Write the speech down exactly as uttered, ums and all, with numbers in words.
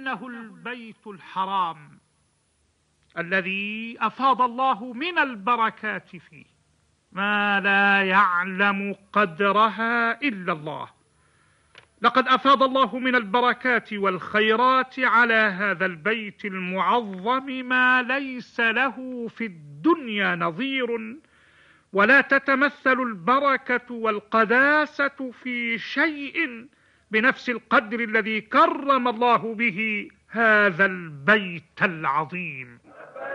إنه البيت الحرام الذي أفاض الله من البركات فيه ما لا يعلم قدرها إلا الله. لقد أفاض الله من البركات والخيرات على هذا البيت المعظم ما ليس له في الدنيا نظير، ولا تتمثل البركة والقداسة في شيء بنفس القدر الذي كرم الله به هذا البيت العظيم.